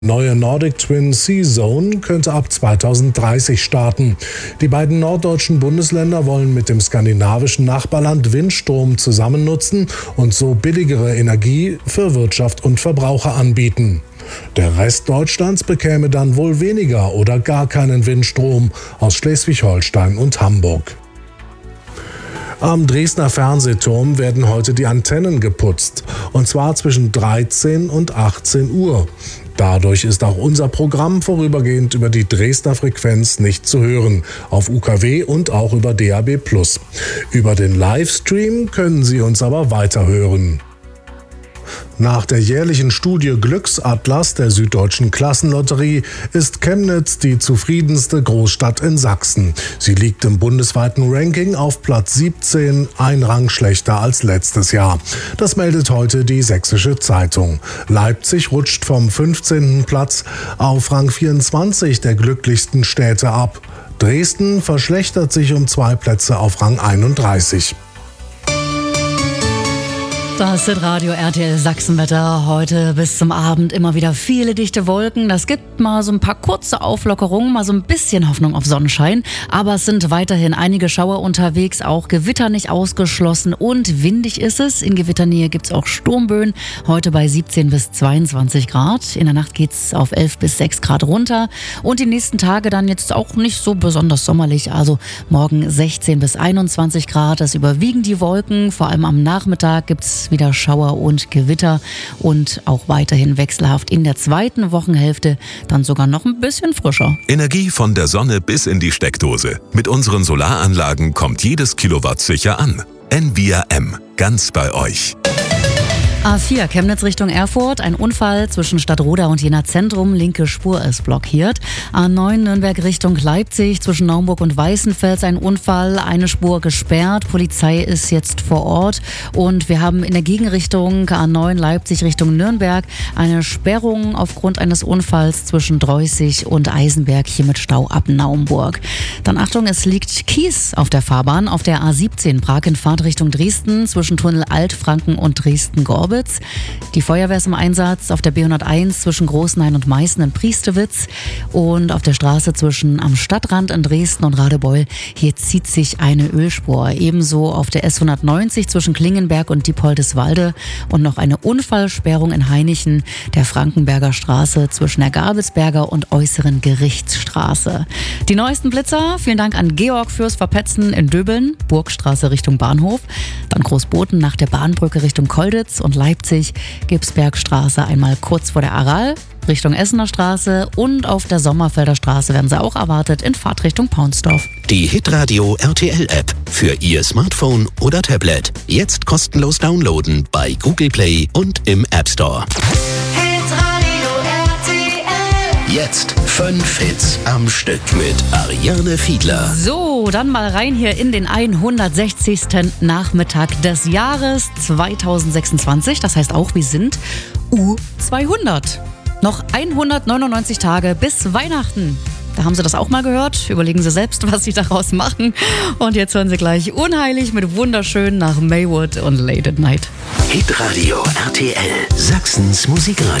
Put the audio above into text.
Neue Nordic Twin Sea Zone könnte ab 2030 starten. Die beiden norddeutschen Bundesländer wollen mit dem skandinavischen Nachbarland Windstrom zusammen nutzen und so billigere Energie für Wirtschaft und Verbraucher anbieten. Der Rest Deutschlands bekäme dann wohl weniger oder gar keinen Windstrom aus Schleswig-Holstein und Hamburg. Am Dresdner Fernsehturm werden heute die Antennen geputzt, und zwar zwischen 13 und 18 Uhr. Dadurch ist auch unser Programm vorübergehend über die Dresdner Frequenz nicht zu hören, auf UKW und auch über DAB+. Über den Livestream können Sie uns aber weiterhören. Nach der jährlichen Studie Glücksatlas der Süddeutschen Klassenlotterie ist Chemnitz die zufriedenste Großstadt in Sachsen. Sie liegt im bundesweiten Ranking auf Platz 17, ein Rang schlechter als letztes Jahr. Das meldet heute die Sächsische Zeitung. Leipzig rutscht vom 15. Platz auf Rang 24 der glücklichsten Städte ab. Dresden verschlechtert sich um 2 Plätze auf Rang 31. Das ist Radio RTL Sachsenwetter. Heute bis zum Abend immer wieder viele dichte Wolken. Das gibt mal so ein paar kurze Auflockerungen, mal so ein bisschen Hoffnung auf Sonnenschein. Aber es sind weiterhin einige Schauer unterwegs, auch Gewitter nicht ausgeschlossen und windig ist es. In Gewitternähe gibt es auch Sturmböen. Heute bei 17 bis 22 Grad. In der Nacht geht es auf 11 bis 6 Grad runter. Und die nächsten Tage dann jetzt auch nicht so besonders sommerlich. Also morgen 16 bis 21 Grad. Das überwiegen die Wolken. Vor allem am Nachmittag gibt es wieder Schauer und Gewitter und auch weiterhin wechselhaft in der zweiten Wochenhälfte dann sogar noch ein bisschen frischer. Energie von der Sonne bis in die Steckdose. Mit unseren Solaranlagen kommt jedes Kilowatt sicher an. Envia M. Ganz bei euch. A4 Chemnitz Richtung Erfurt, ein Unfall zwischen Stadtroda und Jena Zentrum, linke Spur ist blockiert. A9 Nürnberg Richtung Leipzig, zwischen Naumburg und Weißenfels ein Unfall, eine Spur gesperrt, Polizei ist jetzt vor Ort und wir haben in der Gegenrichtung A9 Leipzig Richtung Nürnberg eine Sperrung aufgrund eines Unfalls zwischen Dreußig und Eisenberg, hier mit Stau ab Naumburg. Dann Achtung, es liegt Kies auf der Fahrbahn, auf der A17 Prag in Fahrtrichtung Dresden, zwischen Tunnel Altfranken und Dresden-Gorbitz. Die Feuerwehr ist im Einsatz auf der B101 zwischen Großenhain und Meißen in Priestewitz und auf der Straße zwischen am Stadtrand in Dresden und Radebeul. Hier zieht sich eine Ölspur. Ebenso auf der S190 zwischen Klingenberg und Diepoldeswalde und noch eine Unfallsperrung in Hainichen, der Frankenberger Straße zwischen der Gabelsberger und Äußeren Gerichtsstraße. Die neuesten Blitzer, vielen Dank an Georg fürs Verpetzen in Döbeln, Burgstraße Richtung Bahnhof, dann Großboten nach der Bahnbrücke Richtung Kolditz und Leipzig, Gibsbergstraße einmal kurz vor der Aral, Richtung Essener Straße und auf der Sommerfelder Straße werden sie auch erwartet in Fahrtrichtung Paunsdorf. Die Hitradio RTL App für Ihr Smartphone oder Tablet. Jetzt kostenlos downloaden bei Google Play und im App Store. Hitradio RTL. Jetzt 5 Hits am Stück mit Ariane Fiedler. So, dann mal rein hier in den 160. Nachmittag des Jahres 2026. Das heißt auch, wir sind U200. Noch 199 Tage bis Weihnachten. Da haben Sie das auch mal gehört. Überlegen Sie selbst, was Sie daraus machen. Und jetzt hören Sie gleich Unheilig mit Wunderschön nach Maywood und Late at Night. Hitradio RTL, Sachsens Musikradio.